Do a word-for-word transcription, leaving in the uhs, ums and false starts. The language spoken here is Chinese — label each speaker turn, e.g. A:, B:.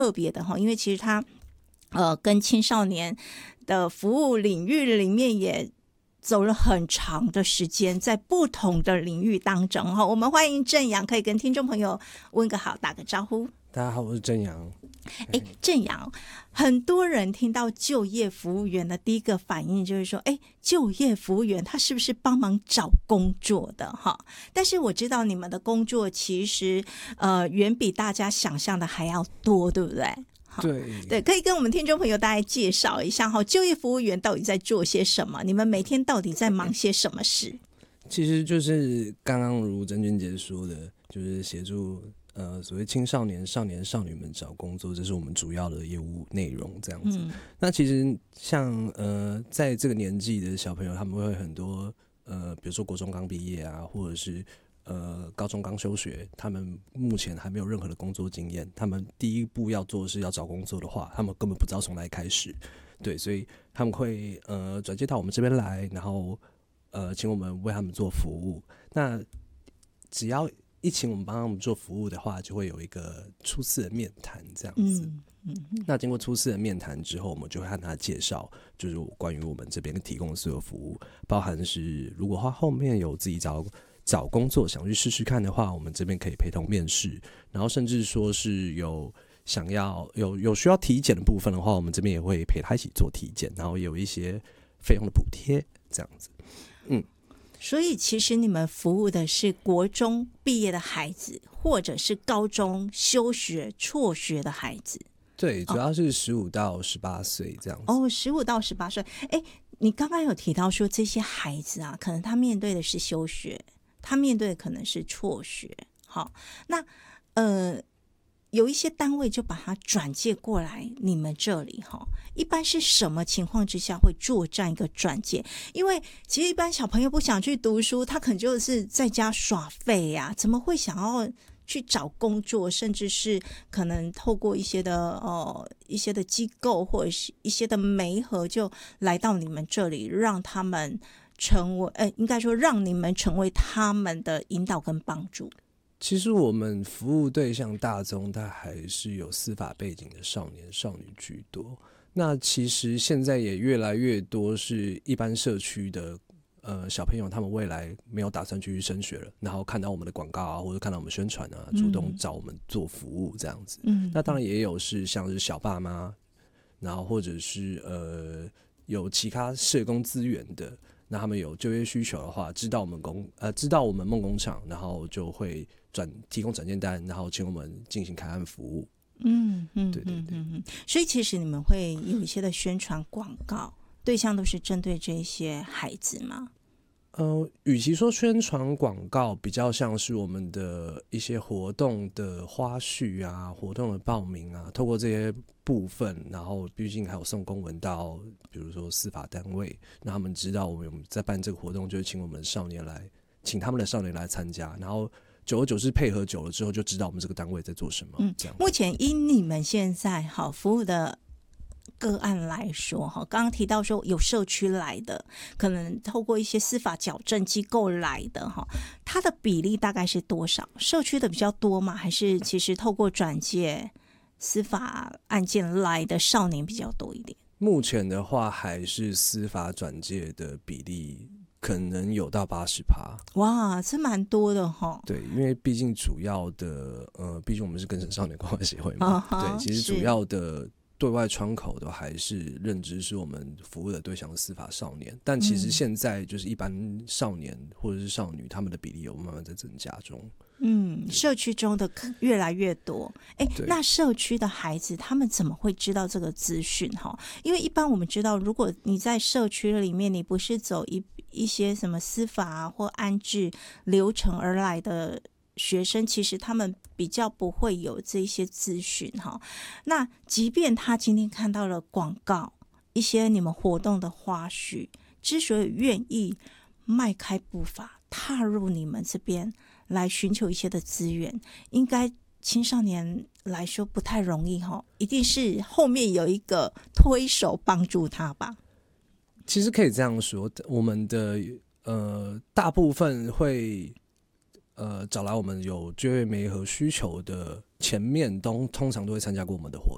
A: 特别的哈，因为其实它呃跟青少年的服务领域里面也走了很长的时间，在不同的领域当中哈。我们欢迎郑阳，可以跟听众朋友问个好，打个招呼。
B: 大家好，我是郑阳。
A: 哎，郑阳，很多人听到就业服务员的第一个反应就是说，哎，就业服务员他是不是帮忙找工作的哈？但是我知道你们的工作其实呃远比大家想象的还要多，对不对？
B: 对
A: 对，可以跟我们听众朋友大概介绍一下哈，就业服务员到底在做些什么？你们每天到底在忙些什么事？
B: 其实就是刚刚如郑君杰说的，就是协助呃所谓青少年、少年、少女们找工作，这是我们主要的业务内容。这样子，嗯、那其实像呃在这个年纪的小朋友，他们会很多呃，比如说国中刚毕业啊，或者是呃高中刚休学，他们目前还没有任何的工作经验，他们第一步要做的是要找工作的话，他们根本不知道从哪里开始。对，所以他们会呃转接到我们这边来，然后呃请我们为他们做服务。那只要一请我们帮他们做服务的话，就会有一个初次的面谈这样子。嗯嗯嗯、那经过初次的面谈之后，我们就会和他介绍，就是关于我们这边提供的所有服务，包含是如果他后面有自己找找工作想去试试看的话，我们这边可以陪同面试，然后甚至说是有想要有有需要体检的部分的话，我们这边也会陪他一起做体检，然后有一些费用的补贴这样子。嗯。
A: 所以其实你们服务的是国中毕业的孩子，或者是高中休学辍学的孩子。
B: 对，主要是十五到十八岁这样子。
A: 哦，十五到十八岁。哎，你刚刚有提到说这些孩子啊，可能他面对的是休学，他面对的可能是辍学。好，那呃。有一些单位就把它转介过来你们这里哈，一般是什么情况之下会作战一个转介？因为其实一般小朋友不想去读书，他可能就是在家耍废呀、啊，怎么会想要去找工作，甚至是可能透过一些的呃一些的机构或者是一些的媒合，就来到你们这里，让他们成为呃，应该说让你们成为他们的引导跟帮助。
B: 其实我们服务对象大宗，它还是有司法背景的少年少女居多。那其实现在也越来越多是一般社区的呃小朋友，他们未来没有打算继续升学了，然后看到我们的广告啊，或者看到我们宣传啊，主动找我们做服务这样子。嗯，那当然也有是像是小爸妈，然后或者是呃有其他社工资源的。那他们有就业需求的话，知道我们工呃知道我们梦工厂，然后就会转提供转件单，然后请我们进行开案服务。
A: 嗯嗯，对对对。嗯嗯，所以其实你们会有一些的宣传广告，对象都是针对这些孩子吗？
B: 呃，与其说宣传广告，比较像是我们的一些活动的花絮啊，活动的报名啊，透过这些部分，然后毕竟还有送公文到，比如说司法单位，让他们知道我们在办这个活动，就是请我们的少年来，请他们的少年来参加，然后久而久之配合久了之后，就知道我们这个单位在做什么。嗯，这样。
A: 目前以你们现在好服务的个案来说，刚刚提到说有社区来的，可能透过一些司法矫正机构来的，它的比例大概是多少？社区的比较多吗？还是其实透过转介司法案件来的少年比较多一点？
B: 目前的话，还是司法转介的比例可能有到八十趴。
A: 哇，这蛮多的哈。
B: 对，因为毕竟主要的呃，毕竟我们是更生少年关怀协会嘛，哦、对，其实主要的对外窗口都还是认知是我们服务的对象是司法少年，但其实现在就是一般少年或者是少女，他们的比例有慢慢在增加中。
A: 嗯，社区中的越来越多。哎，那社区的孩子他们怎么会知道这个资讯哈？因为一般我们知道，如果你在社区里面，你不是走一一些什么司法、啊、或安置流程而来的学生，其实他们比较不会有这些资讯哈。那即便他今天看到了广告，一些你们活动的花絮，之所以愿意迈开步伐踏入你们这边来寻求一些的资源，应该青少年来说不太容易哈，一定是后面有一个推手帮助他吧。
B: 其实可以这样说，我们的呃大部分会呃找来我们有就业媒合需求的前面都通常都会参加过我们的活